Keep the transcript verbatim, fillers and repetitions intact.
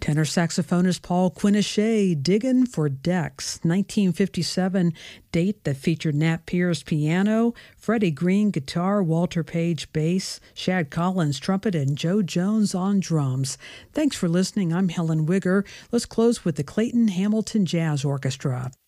Tenor saxophonist Paul Quinichette, Diggin' for Decks, nineteen fifty-seven date that featured Nat Pierce piano, Freddie Green guitar, Walter Page bass, Shad Collins trumpet, and Joe Jones on drums. Thanks for listening. I'm Helen Wigger. Let's close with the Clayton Hamilton Jazz Orchestra.